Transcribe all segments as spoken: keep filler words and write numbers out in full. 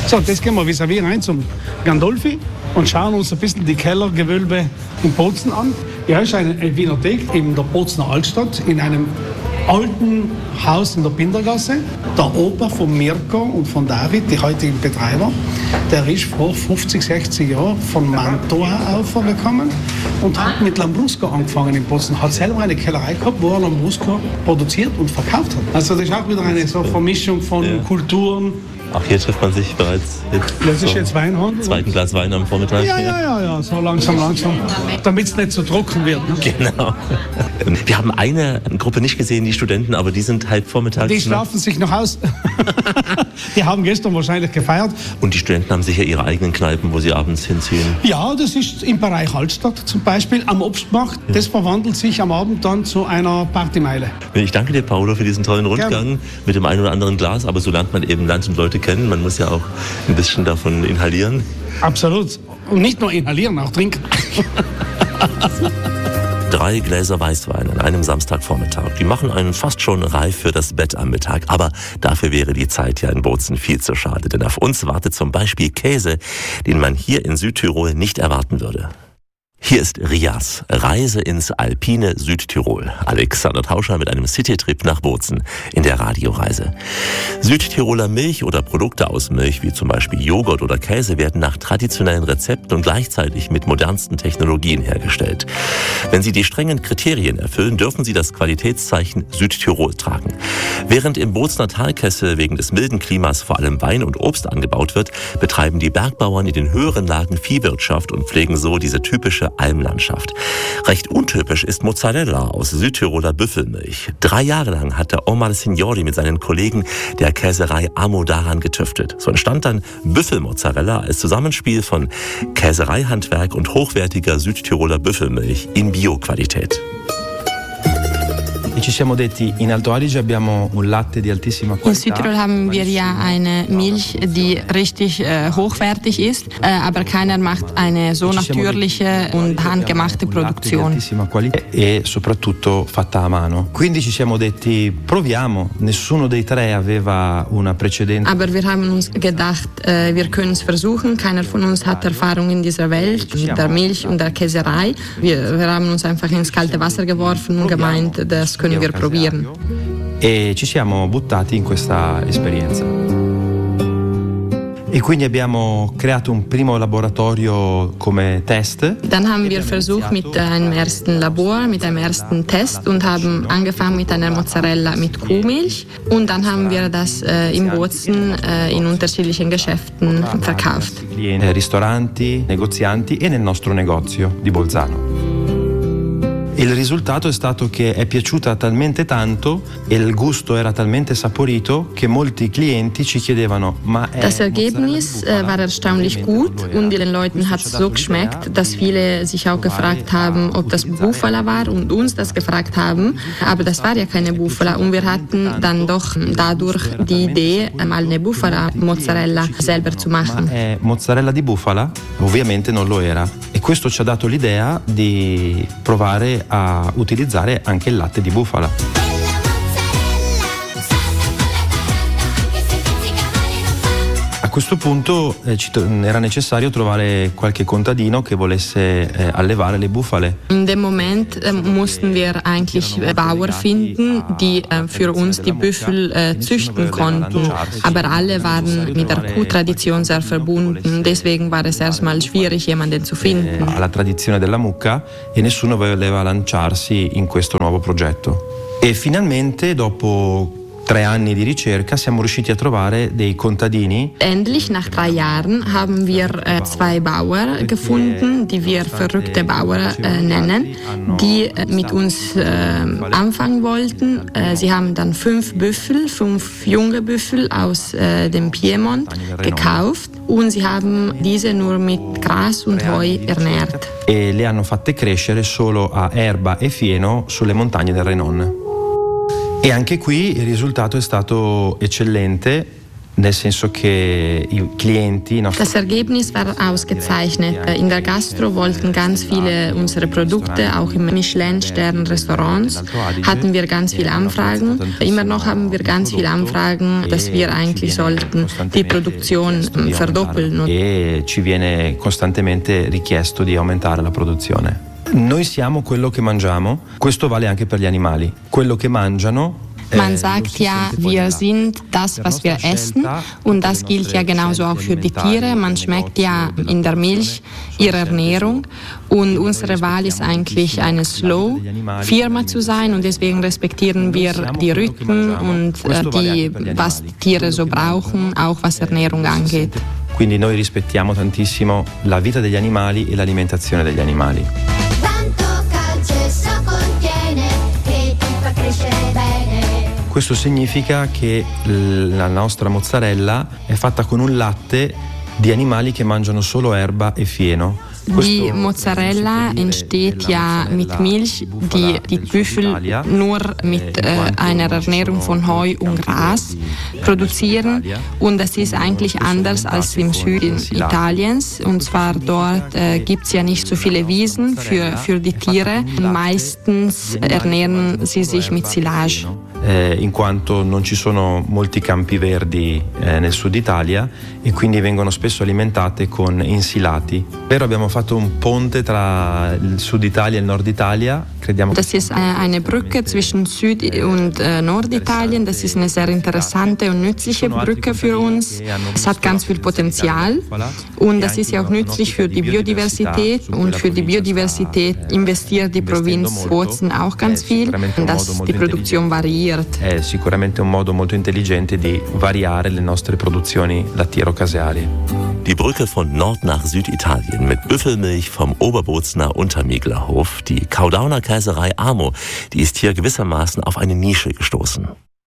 So, jetzt gehen wir vis-à-vis rein zum Gandolfi und schauen uns ein bisschen die Kellergewölbe in Bozen an. Ja, ist eine Winothek in der Bozener Altstadt, in einem alten Haus in der Bindergasse. Der Opa von Mirko und von David, die heutigen Betreiber, der ist vor fünfzig, sechzig Jahren von Mantua aufgekommen und hat mit Lambrusco angefangen in Bozen. Hat selber eine Kellerei gehabt, wo er Lambrusco produziert und verkauft hat. Also das ist auch wieder eine so Vermischung von ja. Kulturen. Auch hier trifft man sich bereits. Das ist jetzt Weinhandel. Zweiten Glas Wein am Vormittag. Ja, ja, ja, ja, so langsam, langsam. Damit es nicht so trocken wird. Ne? Genau. Wir haben eine Gruppe nicht gesehen, die Studenten, aber die sind halb vormittags. Die schlafen sich noch aus. Die haben gestern wahrscheinlich gefeiert. Und die Studenten haben sicher ihre eigenen Kneipen, wo sie abends hinziehen. Ja, das ist im Bereich Altstadt zum Beispiel, am Obstmarkt. Ja. Das verwandelt sich am Abend dann zu einer Partymeile. Ich danke dir, Paolo, für diesen tollen Rundgang. Gerne. Mit dem einen oder anderen Glas. Aber so lernt man eben Land und Leute kennen. Man muss ja auch ein bisschen davon inhalieren. Absolut. Und nicht nur inhalieren, auch trinken. Drei Gläser Weißwein an einem Samstagvormittag. Die machen einen fast schon reif für das Bett am Mittag. Aber dafür wäre die Zeit ja in Bozen viel zu schade. Denn auf uns wartet zum Beispiel Käse, den man hier in Südtirol nicht erwarten würde. Hier ist Rias, Reise ins alpine Südtirol. Alexander Tauscher mit einem Citytrip nach Bozen in der Radioreise. Südtiroler Milch oder Produkte aus Milch, wie zum Beispiel Joghurt oder Käse, werden nach traditionellen Rezepten und gleichzeitig mit modernsten Technologien hergestellt. Wenn sie die strengen Kriterien erfüllen, dürfen sie das Qualitätszeichen Südtirol tragen. Während im Bozener Talkessel wegen des milden Klimas vor allem Wein und Obst angebaut wird, betreiben die Bergbauern in den höheren Lagen Viehwirtschaft und pflegen so diese typische Almlandschaft. Recht untypisch ist Mozzarella aus Südtiroler Büffelmilch. Drei Jahre lang hat der Omar Signori mit seinen Kollegen der Käserei Amo daran getüftelt. So entstand dann Büffelmozzarella als Zusammenspiel von Käsereihandwerk und hochwertiger Südtiroler Büffelmilch in Bioqualität. In Südtirol haben wir ja eine Milch, die richtig äh, hochwertig ist, äh, aber keiner macht eine so natürliche und handgemachte Produktion. E soprattutto fatta a mano. Quindi ci siamo detti proviamo, nessuno dei tre aveva una precedente. Aber wir haben uns gedacht, äh, wir können es versuchen, keiner von uns hat Erfahrung in dieser Welt, mit der Milch und der Käserei. Wir, wir haben uns einfach ins kalte Wasser geworfen und gemeint, das können wir probieren. E ci siamo buttati in questa esperienza. E quindi abbiamo creato un primo laboratorio come test. Dann haben wir versucht mit einem ersten Labor, mit einem ersten Test und haben angefangen mit einer Mozzarella mit Kuhmilch und dann haben wir das äh, in Bozen äh, in unterschiedlichen Geschäften verkauft. Ristoranti, negozianti e nel nostro negozio di Bolzano. Il risultato è stato che è piaciuta talmente tanto e il gusto era talmente saporito che molti clienti ci chiedevano ma è Das Ergebnis äh, war erstaunlich gut und den Leuten hat es so geschmeckt, dass viele sich auch gefragt haben, ob das Bufala war und uns das gefragt haben, aber das war ja keine Bufala und wir hatten dann doch dadurch die Idee, mal eine Bufala Mozzarella selber zu machen. Ma è mozzarella di bufala? Ovviamente non lo era e questo ci ha dato l'idea di provare a utilizzare anche il latte di bufala. A questo punto eh, ci to- era necessario trovare qualche contadino che volesse eh, allevare le bufale. In dem Moment äh, mussten wir eigentlich äh, Bauern finden, die äh, für uns die Büffel äh, züchten konnten. Aber alle waren mit der Kuhtradition sehr verbunden. Deswegen war es erstmal schwierig, jemanden zu finden. Alla tradizione della mucca e nessuno voleva lanciarsi in questo nuovo progetto. E finalmente dopo Drei anni di ricerca siamo riusciti a trovare dei contadini. Endlich nach drei Jahren haben wir äh, zwei Bauern gefunden, die wir verrückte Bauern äh, nennen, die äh, mit uns äh, anfangen wollten. Äh, sie haben dann fünf Büffel, fünf junge Büffel aus äh, dem Piemont gekauft und sie haben diese nur mit Gras und Heu ernährt. E le hanno fatte crescere solo a erba e fieno sulle montagne del Renon. E anche qui il risultato è stato eccellente. nel senso che i clienti... Das Ergebnis war ausgezeichnet. In der Gastro wollten ganz viele unsere Produkte, auch im Michelin-Stern-Restaurants hatten wir ganz viele Anfragen. Immer noch haben wir ganz viele Anfragen, dass wir eigentlich sollten die Produktion verdoppeln. E ci viene costantemente richiesto di aumentare la produzione. Noi siamo quello che mangiamo, questo vale anche per gli animali. Quello che mangiano. Man sagt ja, wir sind das, was wir essen, und das gilt ja genauso auch für die Tiere. Man schmeckt ja in der Milch ihre Ernährung, und unsere Wahl ist eigentlich eine Slow-Firma zu sein, und deswegen respektieren wir die Rhythmen und äh, die, was die Tiere so brauchen, auch was Ernährung angeht. Quindi noi rispettiamo tantissimo la vita degli animali e l'alimentazione degli animali. Questo significa che la nostra mozzarella è fatta con un latte di animali che mangiano solo erba e fieno. Die Mozzarella entsteht ja mit Milch, die die Büffel nur mit äh, einer Ernährung von Heu und Gras produzieren, und das ist eigentlich anders als im Süden Italiens, und zwar dort äh, gibt es ja nicht so viele Wiesen für, für die Tiere. Meistens ernähren sie sich mit Silage. Eh, in quanto non ci sono molti campi verdi eh, nel sud Italia, e quindi vengono spesso alimentate con insilati. Però abbiamo fatto un ponte tra il sud Italia e il nord Italia. Crediamo das ist eine Brücke zwischen Süd- und äh, Norditalien. Das ist eine sehr interessante und nützliche Brücke für uns. Es hat ganz viel Potenzial, und das ist ja auch nützlich für die Biodiversität, und für die Biodiversität investiert die Provinz Bozen auch ganz viel, dass die Produktion variiert. È sicuramente un modo molto intelligente di variare le nostre produzioni lattiero-casearie. Die Brücke von Nord nach Süditalien mit Büffelmilch vom Oberbozner Untermieglerhof, die Kaudauner Käserei Amo, die ist hier gewissermaßen auf eine Nische gestoßen.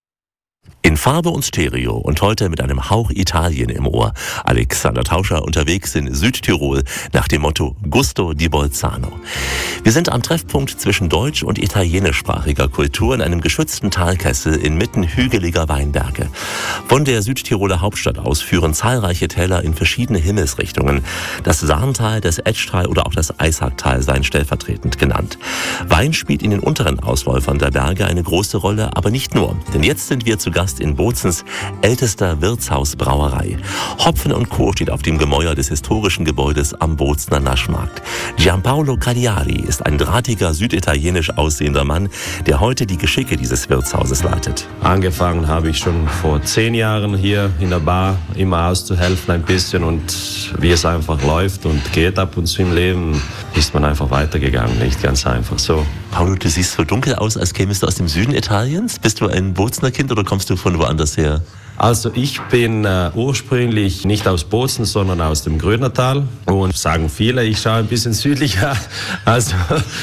In Farbe und Stereo und heute mit einem Hauch Italien im Ohr. Alexander Tauscher unterwegs in Südtirol nach dem Motto Gusto di Bolzano. Wir sind am Treffpunkt zwischen deutsch- und italienischsprachiger Kultur in einem geschützten Talkessel inmitten hügeliger Weinberge. Von der Südtiroler Hauptstadt aus führen zahlreiche Täler in verschiedene Himmelsrichtungen. Das Sarntal, das Etschtal oder auch das Eisacktal seien stellvertretend genannt. Wein spielt in den unteren Ausläufern der Berge eine große Rolle, aber nicht nur. Denn jetzt sind wir zu Gast in Bozens ältester Wirtshausbrauerei. Hopfen und Co. steht auf dem Gemäuer des historischen Gebäudes am Bozener Naschmarkt. Gianpaolo Cagliari ist ein drahtiger, süditalienisch aussehender Mann, der heute die Geschicke dieses Wirtshauses leitet. Angefangen habe ich schon vor zehn Jahren hier in der Bar immer auszuhelfen ein bisschen, und wie es einfach läuft und geht ab und zu im Leben, ist man einfach weitergegangen, nicht ganz einfach so. Paolo, du siehst so dunkel aus, als kämest du aus dem Süden Italiens. Bist du ein Bozener Kind oder kommst du von woanders her? Also ich bin äh, ursprünglich nicht aus Bozen, sondern aus dem Grödnertal, und sagen viele, ich schaue ein bisschen südlicher. Also,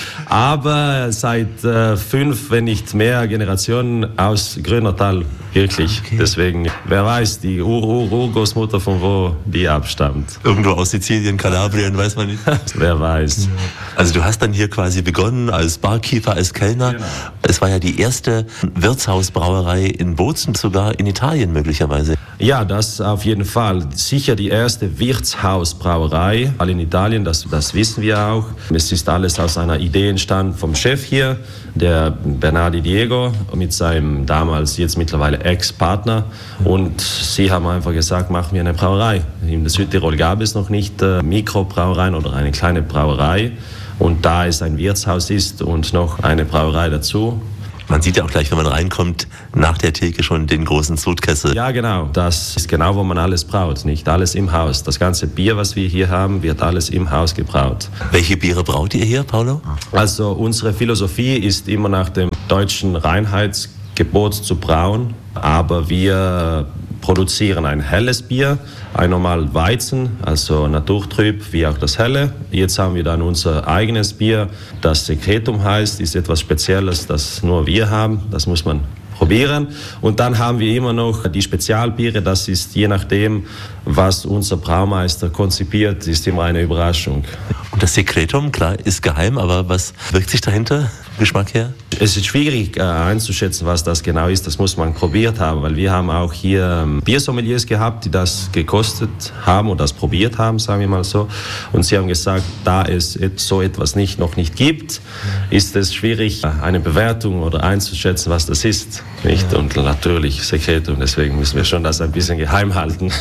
aber seit äh, fünf, wenn nicht mehr Generationen aus Grödnertal, wirklich. Okay. Deswegen, wer weiß, die Ur-Ur-Urgroßmutter von wo die abstammt. Irgendwo aus Sizilien, Kalabrien, weiß man nicht. Wer weiß. Also du hast dann hier quasi begonnen als Barkeeper, als Kellner. Genau. Es war ja die erste Wirtshausbrauerei in Bozen, sogar in Italien möglicherweise. Ja, das auf jeden Fall. Sicher die erste Wirtshausbrauerei in Italien, das, das wissen wir auch. Es ist alles aus einer Idee entstanden vom Chef hier, der Bernardi Diego, mit seinem damals, jetzt mittlerweile Ex-Partner. Und sie haben einfach gesagt, machen wir eine Brauerei. In Südtirol gab es noch nicht äh, Mikrobrauereien oder eine kleine Brauerei. Und da es ein Wirtshaus ist und noch eine Brauerei dazu. Man sieht ja auch gleich, wenn man reinkommt, nach der Theke schon den großen Sudkessel. Ja, genau. Das ist genau, wo man alles braut. Nicht alles im Haus. Das ganze Bier, was wir hier haben, wird alles im Haus gebraut. Welche Biere braut ihr hier, Paolo? Also unsere Philosophie ist immer nach dem deutschen Reinheitsgebot zu brauen. Aber wir produzieren ein helles Bier, ein normal Weizen, also naturtrüb wie auch das helle. Jetzt haben wir dann unser eigenes Bier, das Secretum heißt, ist etwas Spezielles, das nur wir haben, das muss man probieren. Und dann haben wir immer noch die Spezialbiere, das ist je nachdem, was unser Braumeister konzipiert, ist immer eine Überraschung. Und das Secretum, klar, ist geheim, aber was wirkt sich dahinter? Geschmack her? Es ist schwierig äh, einzuschätzen, was das genau ist. Das muss man probiert haben, weil wir haben auch hier ähm, Biersommeliers gehabt, die das gekostet haben oder das probiert haben, sagen wir mal so. Und sie haben gesagt, da es so etwas nicht, noch nicht gibt, ist es schwierig, eine Bewertung oder einzuschätzen, was das ist. Nicht? Und natürlich Sekret, und deswegen müssen wir schon das ein bisschen geheim halten.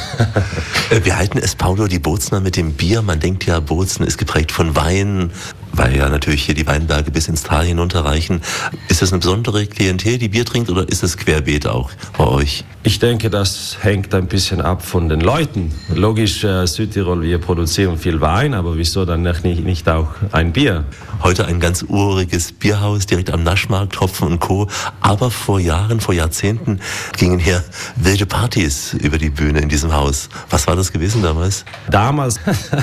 Wie halten es, Paulo, die Bozner mit dem Bier? Man denkt ja, Bozen ist geprägt von Wein, weil ja natürlich hier die Weinberge bis ins Tal hinunterreichen. Ist das eine besondere Klientel, die Bier trinkt, oder ist es querbeet auch bei euch? Ich denke, das hängt ein bisschen ab von den Leuten. Logisch, äh, Südtirol, wir produzieren viel Wein, aber wieso dann nicht, nicht auch ein Bier? Heute ein ganz uriges Bierhaus direkt am Naschmarkt, Hopfen und Co. Aber vor Jahren, vor Jahrzehnten gingen hier wilde Partys über die Bühne in diesem Haus. Was war das gewesen damals? Damals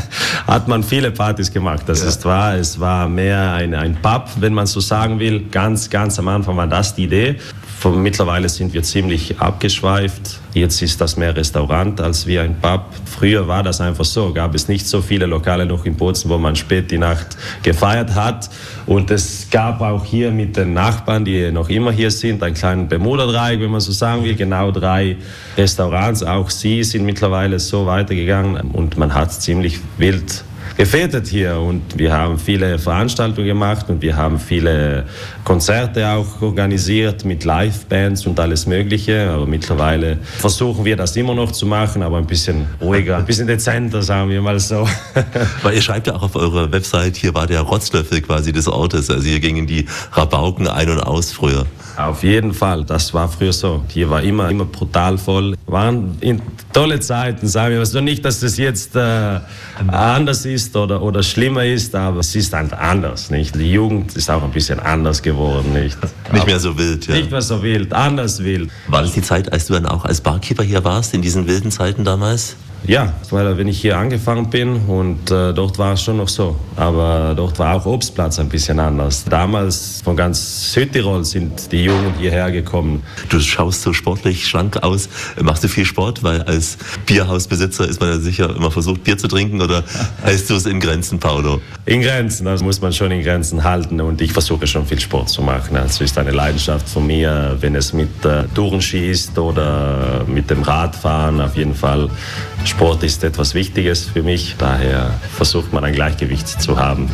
hat man viele Partys gemacht, das ja. ist wahr. Es war mehr ein, ein Pub, wenn man so sagen will. Ganz, ganz am Anfang war das die Idee. Von, mittlerweile sind wir ziemlich abgeschweift. Jetzt ist das mehr Restaurant als wie ein Pub. Früher war das einfach so, gab es nicht so viele Lokale noch in Bozen, wo man spät die Nacht gefeiert hat. Und es gab auch hier mit den Nachbarn, die noch immer hier sind, einen kleinen Bermuda-Dreieck, wenn man so sagen will, genau drei Restaurants. Auch sie sind mittlerweile so weitergegangen und man hat ziemlich wild gefetet hier, und wir haben viele Veranstaltungen gemacht und wir haben viele Konzerte auch organisiert mit Live-Bands und alles Mögliche. Aber mittlerweile versuchen wir das immer noch zu machen, aber ein bisschen ruhiger, ein bisschen dezenter, sagen wir mal so. Weil ihr schreibt ja auch auf eurer Website, hier war der Rotzlöffel quasi des Ortes. Also hier gingen die Rabauken ein und aus früher. Auf jeden Fall, das war früher so. Hier war immer, immer brutal voll. Waren in tolle Zeiten, sagen wir mal so. Nicht, dass das jetzt äh, anders ist oder, oder schlimmer ist, aber es ist halt anders, nicht? Die Jugend ist auch ein bisschen anders geworden, nicht? Nicht mehr so wild, ja. Nicht mehr so wild, anders wild. War das die Zeit, als du dann auch als Barkeeper hier warst, in diesen wilden Zeiten damals? Ja, weil wenn ich hier angefangen bin, und äh, dort war es schon noch so, aber dort war auch Obstplatz ein bisschen anders. Damals von ganz Südtirol sind die Jungen hierher gekommen. Du schaust so sportlich schlank aus. Machst du viel Sport? Weil als Bierhausbesitzer ist man ja sicher immer versucht, Bier zu trinken, oder hältst du es in Grenzen, Paulo? In Grenzen, das muss man schon in Grenzen halten, und ich versuche schon viel Sport zu machen. Also ist eine Leidenschaft von mir, wenn es mit äh, Tourenski ist oder mit dem Radfahren, auf jeden Fall. Sport ist etwas Wichtiges für mich, daher versucht man ein Gleichgewicht zu haben.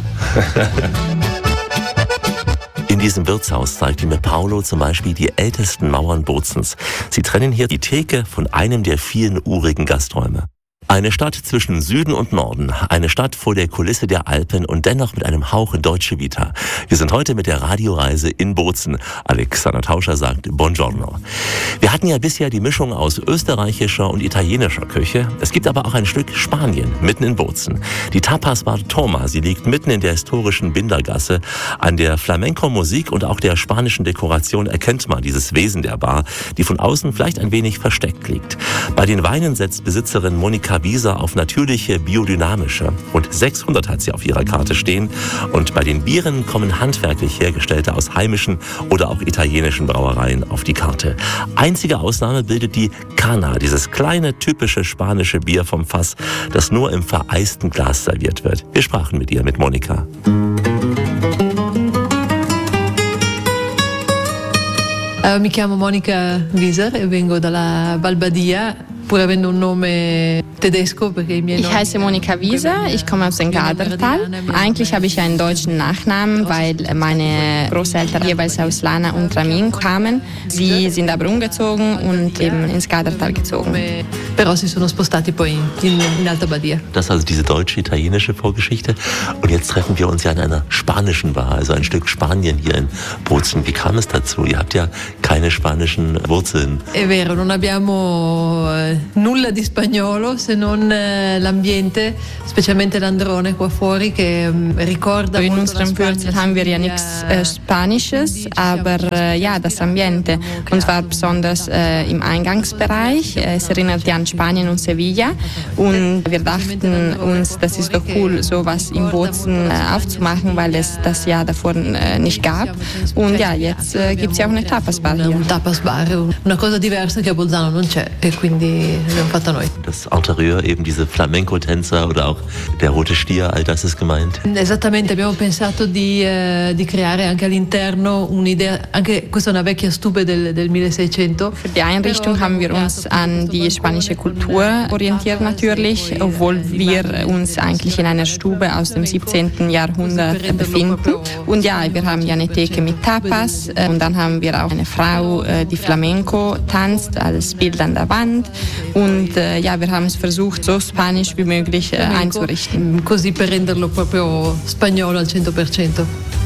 In diesem Wirtshaus zeigte mir Paulo zum Beispiel die ältesten Mauern Bozens. Sie trennen hier die Theke von einem der vielen urigen Gasträume. Eine Stadt zwischen Süden und Norden, eine Stadt vor der Kulisse der Alpen und dennoch mit einem Hauch Deutsche Vita. Wir sind heute mit der Radioreise in Bozen. Alexander Tauscher sagt Buongiorno. Wir hatten ja bisher die Mischung aus österreichischer und italienischer Küche. Es gibt aber auch ein Stück Spanien, mitten in Bozen. Die Tapas-Bar Toma, sie liegt mitten in der historischen Bindergasse. An der Flamenco-Musik und auch der spanischen Dekoration erkennt man dieses Wesen der Bar, die von außen vielleicht ein wenig versteckt liegt. Bei den Weinen setzt Besitzerin Monika Wieser auf natürliche, biodynamische. Und sechshundert hat sie auf ihrer Karte stehen. Und bei den Bieren kommen handwerklich hergestellte aus heimischen oder auch italienischen Brauereien auf die Karte. Einzige Ausnahme bildet die Cana, dieses kleine, typische spanische Bier vom Fass, das nur im vereisten Glas serviert wird. Wir sprachen mit ihr, mit Monika. Uh, mi chiamo Monika Wieser e vengo dalla Val Badia, pur avendo un nome tedesco, perché i miei Ich heiße Monika Wieser, ich komme aus dem Gadertal. Eigentlich habe ich einen deutschen Nachnamen, weil meine Großeltern jeweils aus Lana und Ramin kamen. Sie sind aber umgezogen und eben ins Gadertal gezogen. Però si sono spostati poi in, in Alta Badia. Das ist also diese deutsche-italienische Vorgeschichte. Und jetzt treffen wir uns ja in einer spanischen Bar, also ein Stück Spanien hier in Bozen. Wie kam es dazu? Ihr habt ja keine spanischen Wurzeln. È vero, non abbiamo nulla di spagnolo se non l'ambiente, specialmente l'androne qua fuori che ricorda. In unserem Wurzel haben wir ja nichts äh, Spanisches, aber äh, ja, das Ambiente. Und zwar besonders äh, im Eingangsbereich. Es erinnert ja an Spanien und Sevilla. Und wir dachten uns, das ist doch cool, sowas in Bozen äh, aufzumachen, weil es das ja davor äh, nicht gab. Und ja, jetzt äh, gibt es ja auch eine Tapasbar hier. Un Tapasbar, una cosa diversa che a Bolzano non c'è, e quindi l'abbiamo fatta noi. Das Interieur, eben diese Flamenco-Tänzer oder auch der rote Stier, all das ist gemeint. Esattamente, abbiamo pensato di, eh, di creare anche all'interno un'idea, anche questa è una vecchia stube del, del milleseicento. Für die Einrichtung haben wir uns an die spanische Kultur orientiert natürlich, obwohl wir uns eigentlich in einer Stube aus dem siebzehnten Jahrhundert befinden. Und ja, wir haben ja eine Theke mit Tapas und dann haben wir auch eine Frau, die Flamenco tanzt als Bild an der Wand. Und äh, ja, wir haben es versucht, so spanisch wie möglich äh, einzurichten. Così per renderlo proprio spagnolo al cento per cento.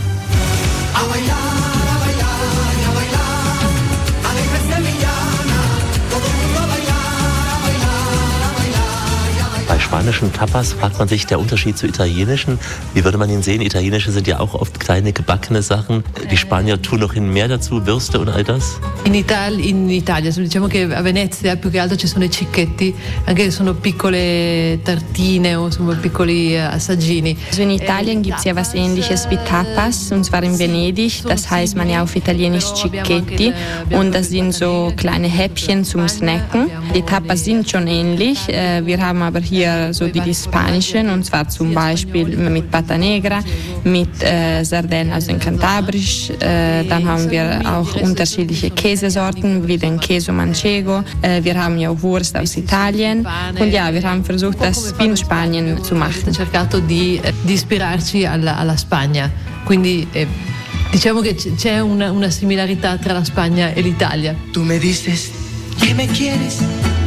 Bei spanischen Tapas fragt man sich, der Unterschied zu italienischen, wie würde man ihn sehen? Italienische sind ja auch oft kleine gebackene Sachen. Die Spanier tun noch hin mehr dazu, Würste und all das? In, Ital- in Italia, diciamo che a Venezia più che altro ci sono i cicchetti, anche se sono piccole tartine o sono piccoli assaggini. Also in Italien gibt es ja was Ähnliches wie Tapas, und zwar in Venedig. Das heißt man ja auf Italienisch Cicchetti und das sind so kleine Häppchen zum Snacken. Die Tapas sind schon ähnlich. Wir haben aber hier so die, die spanischen, und zwar zum Beispiel mit Pata Negra, mit äh, Sardellen aus dem Cantabrisch. Äh, dann haben wir auch unterschiedliche Käsesorten wie den Queso Manchego. Äh, wir haben ja auch Wurst aus Italien. Und ja, wir haben versucht, das wie in Spanien zu machen. Wir haben cercato di, di ispirarci alla, alla Spagna. Quindi eh, diciamo che c'è una, una similarità tra la Spagna e l'Italia. Tu me dices que me quieres.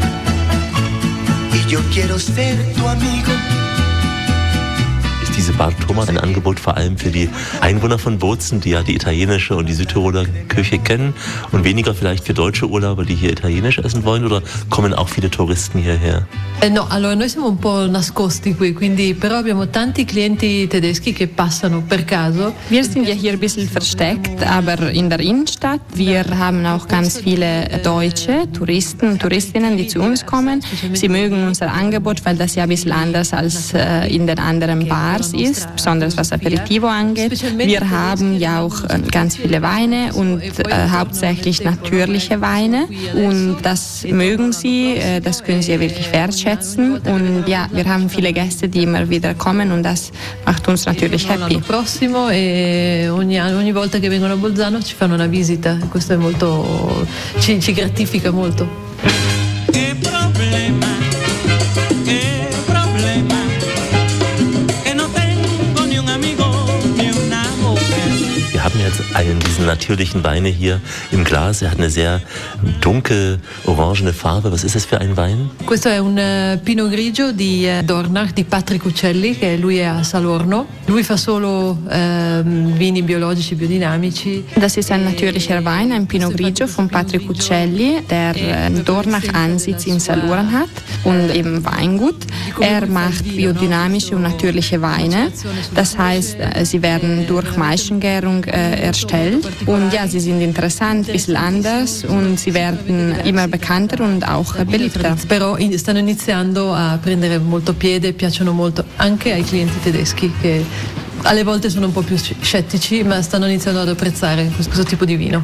Yo quiero ser tu amigo. Ist diese Bar Thomas ein Angebot vor allem für die Einwohner von Bozen, die ja die italienische und die Südtiroler Küche kennen, und weniger vielleicht für deutsche Urlauber, die hier italienisch essen wollen, oder kommen auch viele Touristen hierher? Eh no, allora noi siamo un po' nascosti qui, quindi però abbiamo tanti clienti tedeschi che passano per caso. Wir sind ja hier ein bisschen versteckt, aber in der Innenstadt. Wir haben auch ganz viele deutsche Touristen und Touristinnen, die zu uns kommen. Sie mögen unser Angebot, weil das ja ein bisschen anders als äh, in den anderen Bars ist, besonders was Aperitivo angeht. Wir haben ja auch äh, ganz viele Weine und äh, hauptsächlich natürliche Weine, und das mögen sie, äh, das können sie ja wirklich wertschätzen. Und ja, wir haben viele Gäste, die immer wieder kommen, und das macht uns natürlich happy. L'anno prossimo e ogni, ogni volta che vengono a Bolzano ci fanno una visita, questo è molto, ci, ci gratifica molto. Che problema, che problema, che non tengo ni un amigo ni una mujer. Wir haben jetzt einen diesen natürlichen Weine hier im Glas. Er hat eine sehr dunkel orangene Farbe. Was ist das für ein Wein? Questo è un uh, Pinot Grigio di uh, Dornach, di Patrick Uccelli, che lui è a Salorno. Lui fa solo uh, vini biologici, biodinamici. Das ist ein natürlicher Wein, ein Pinot Grigio von Patrick Uccelli, der äh, Dornach Ansitz in Salurn hat und eben Weingut. Er macht biodynamische und natürliche Weine. Das heißt, äh, sie werden durch Maischengärung äh, erstellt. Und ja, sie sind interessant, ein bisschen anders, und sie werden immer bekannter und auch beliebter. Però stanno iniziando a prendere molto piede, piacciono molto anche ai clienti tedeschi, che alle volte sono un po' più scettici, ma stanno iniziando ad apprezzare questo tipo di vino.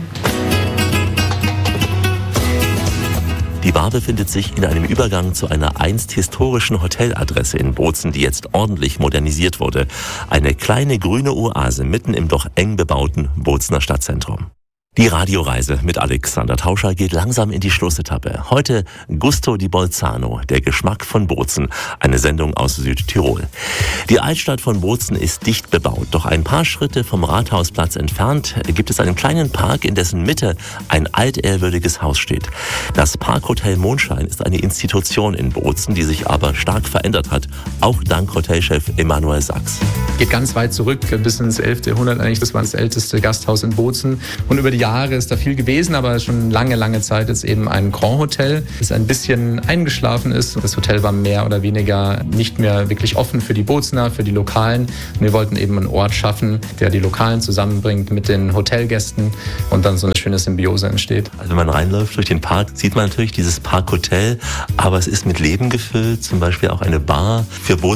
Die Bar befindet sich in einem Übergang zu einer einst historischen Hoteladresse in Bozen, die jetzt ordentlich modernisiert wurde. Eine kleine grüne Oase mitten im doch eng bebauten Bozener Stadtzentrum. Die Radioreise mit Alexander Tauscher geht langsam in die Schlussetappe. Heute Gusto di Bolzano, der Geschmack von Bozen, eine Sendung aus Südtirol. Die Altstadt von Bozen ist dicht bebaut, doch ein paar Schritte vom Rathausplatz entfernt gibt es einen kleinen Park, in dessen Mitte ein altehrwürdiges Haus steht. Das Parkhotel Mondschein ist eine Institution in Bozen, die sich aber stark verändert hat, auch dank Hotelchef Emanuel Sachs. Geht ganz weit zurück, bis ins elfte Jahrhundert eigentlich. Das war das älteste Gasthaus in Bozen, und über die Jahre ist da viel gewesen, aber schon lange, lange Zeit jetzt eben ein Grand Hotel, das ein bisschen eingeschlafen ist. Das Hotel war mehr oder weniger nicht mehr wirklich offen für die Bozener, für die Lokalen. Und wir wollten eben einen Ort schaffen, der die Lokalen zusammenbringt mit den Hotelgästen und dann so eine schöne Symbiose entsteht. Also wenn man reinläuft durch den Park, sieht man natürlich dieses Parkhotel, aber es ist mit Leben gefüllt, zum Beispiel auch eine Bar für Bozener.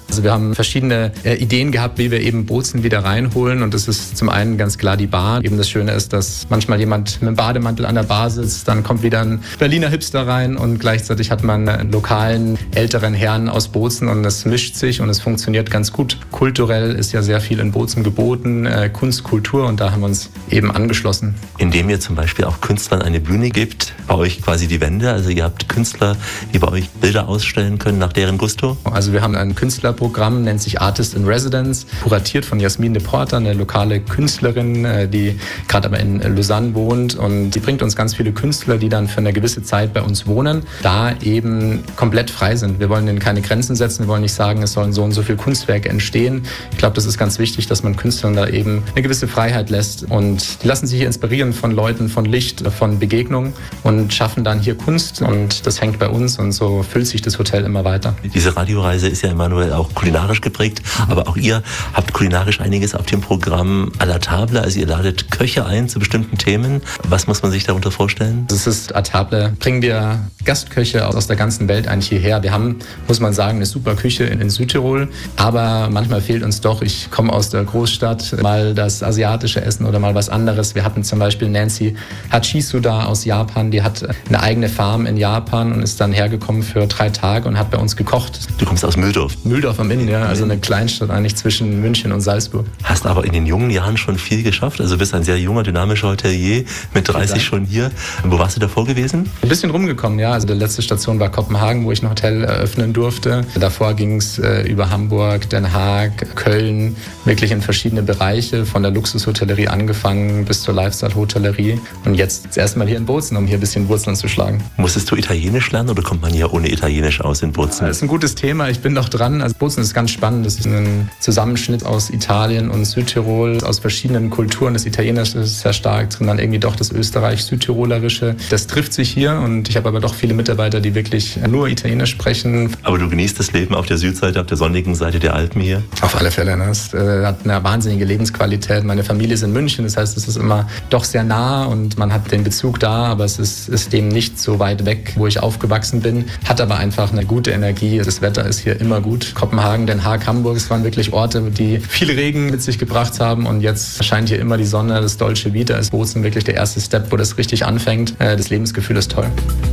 Also wir haben verschiedene äh, Ideen gehabt, wie wir eben Bozen wieder reinholen und das ist zum einen ganz klar die Bar. Eben das Schöne ist, dass manchmal jemand mit einem Bademantel an der Bar sitzt, dann kommt wieder ein Berliner Hipster rein und gleichzeitig hat man einen lokalen, älteren Herrn aus Bozen und es mischt sich und es funktioniert ganz gut. Kulturell ist ja sehr viel in Bozen geboten, äh, Kunst, Kultur und da haben wir uns eben angeschlossen. Indem ihr zum Beispiel auch Künstlern eine Bühne gibt, bei euch quasi die Wände, also ihr habt Künstler, die bei euch Bilder ausstellen können nach deren Gusto? Also wir haben ein Künstlerprogramm, nennt sich Artist in Residence, kuratiert von Jasmin de Porter, eine lokale Künstlerin, die gerade aber in Lausanne wohnt und die bringt uns ganz viele Künstler, die dann für eine gewisse Zeit bei uns wohnen, da eben komplett frei sind. Wir wollen ihnen keine Grenzen setzen, wir wollen nicht sagen, es sollen so und so viele Kunstwerke entstehen. Ich glaube, das ist ganz wichtig, dass man Künstlern da eben eine gewisse Freiheit lässt und die lassen sich hier inspirieren von Leuten, von Licht, von Begegnung und schaffen dann hier Kunst und das hängt bei uns und so füllt sich das Hotel immer weiter. Diese Radioreise ist ja Emanuel auch kulinarisch geprägt, aber auch ihr habt kulinarisch einiges auf dem Programm à la table, also ihr ladet Köche ein zu bestimmten Themen. Was muss man sich darunter vorstellen? Das ist à table. Bringen wir Gastköche aus der ganzen Welt eigentlich hierher. Wir haben, muss man sagen, eine super Küche in, in Südtirol, aber manchmal fehlt uns doch, ich komme aus der Großstadt, mal das asiatische Essen oder mal was anderes. Wir hatten zum Beispiel Nancy Hachisuda aus Japan, die hat eine eigene Farm in Japan und ist dann hergekommen für drei Tage und hat bei uns gekocht. Du kommst aus Mühldorf? Mühldorf am Inn, ja, also eine Kleinstadt eigentlich zwischen München und Salzburg. Hast aber in den jungen Jahren schon viel geschafft, also bist ein sehr junger, dynamischer Hotelier, mit dreißig schon hier. Wo warst du davor gewesen? Ein bisschen rumgekommen, ja. Also die letzte Station war Kopenhagen, wo ich ein Hotel eröffnen durfte. Davor ging es äh, über Hamburg, Den Haag, Köln, wirklich in verschiedene Bereiche, von der Luxushotellerie angefangen bis zur Lifestyle-Hotellerie. Und jetzt erstmal hier in Bozen, um hier ein bisschen Wurzeln zu schlagen. Musstest du Italienisch lernen oder kommt man hier ohne Italienisch aus in Bozen? Das ist ein gutes Thema, ich bin noch dran. Also Bozen ist ganz spannend. Das ist ein Zusammenschnitt aus Italien und Südtirol, aus verschiedenen Kulturen. Das Italienische ist sehr stark drin, dann irgendwie doch das Österreich-Südtirolerische. Das trifft sich hier und ich habe aber doch viele Mitarbeiter, die wirklich nur Italienisch sprechen. Aber du genießt das Leben auf der Südseite, auf der sonnigen Seite der Alpen hier? Auf alle Fälle. Ne? Es äh, hat eine wahnsinnige Lebensqualität. Meine Familie ist in München, das heißt, es ist immer doch sehr nah und man hat den Bezug da, aber es ist, ist dem nicht so weit weg, wo ich aufgewachsen bin. Hat aber einfach eine gute Energie. Das Wetter ist hier immer gut. Kopenhagen, Den Haag, Hamburg, es waren wirklich Orte, die viel Regen mit sich gebracht haben und jetzt scheint hier immer die Sonne. Das Dolce Vita ist Bozen wirklich der erste Step, wo das richtig anfängt. Das Lebensgefühl ist toll.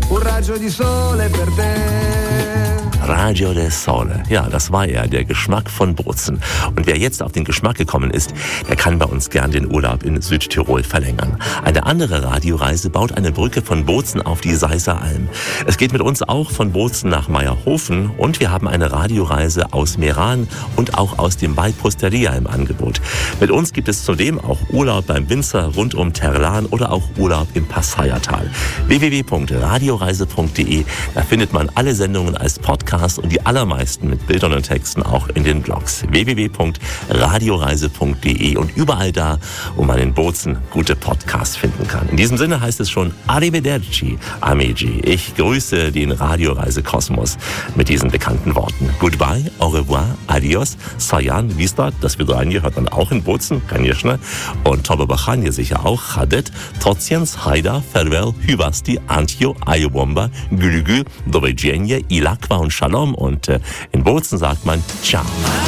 Radio del Sole. Ja, das war er, der Geschmack von Bozen. Und wer jetzt auf den Geschmack gekommen ist, der kann bei uns gern den Urlaub in Südtirol verlängern. Eine andere Radioreise baut eine Brücke von Bozen auf die Seisser Alm. Es geht mit uns auch von Bozen nach Meierhofen und wir haben eine Radioreise aus Meran und auch aus dem Val Pusteria im Angebot. Mit uns gibt es zudem auch Urlaub beim Winzer rund um Terlan oder auch Urlaub im Passaiertal. w w w punkt radioreise punkt de, da findet man alle Sendungen als Podcast und die allermeisten mit Bildern und Texten auch in den Blogs w w w punkt radioreise punkt de und überall da, wo man in Bozen gute Podcasts finden kann. In diesem Sinne heißt es schon Arrivederci, amici. Ich grüße den Radioreisekosmos mit diesen bekannten Worten. Goodbye, au revoir, adios, sayan, vistat, das Vidranje hört man auch in Bozen, конечно, und Tobabachanje sicher auch, Chadet, Trotziens, Haida, Farewell, Hybasti, Antio, Ayobomba, Gülügül, Dovedjenje, Ilakwa und Shalom und äh, in Bozen sagt man Ciao.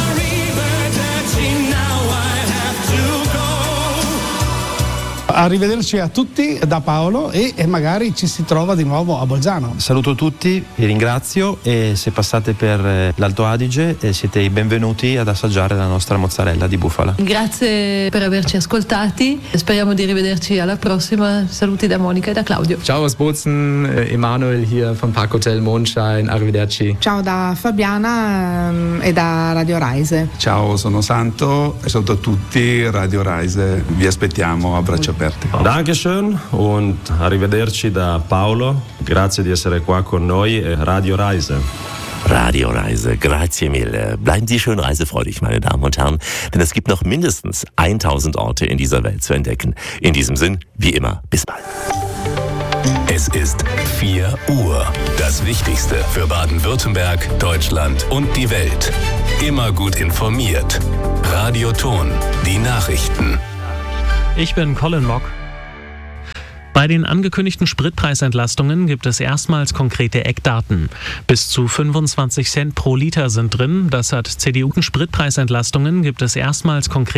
Arrivederci a tutti da Paolo e, e magari ci si trova di nuovo a Bolzano. Saluto tutti, vi ringrazio e se passate per l'Alto Adige eh, siete i benvenuti ad assaggiare la nostra mozzarella di bufala. Grazie per averci ascoltati, speriamo di rivederci alla prossima. Saluti da Monica e da Claudio. Ciao aus Bozen, Emanuel hier vom Parkhotel Mondschein, arrivederci. Ciao da Fabiana um, e da Radio Reise. Ciao, sono Santo e saluto tutti, Radio Reise, vi aspettiamo a braccia aperte. Dankeschön und arrivederci da Paolo. Grazie di essere qua con noi e Radio Reise. Radioreise, grazie mille. Bleiben Sie schön reisefreudig, meine Damen und Herren, denn es gibt noch mindestens tausend Orte in dieser Welt zu entdecken. In diesem Sinn, wie immer, bis bald. Es ist vier Uhr. Das Wichtigste für Baden-Württemberg, Deutschland und die Welt. Immer gut informiert. Radio Ton, die Nachrichten. Ich bin Colin Mock. Bei den angekündigten Spritpreisentlastungen gibt es erstmals konkrete Eckdaten. Bis zu fünfundzwanzig Cent pro Liter sind drin. Das hat C D U. Spritpreisentlastungen gibt es erstmals konkrete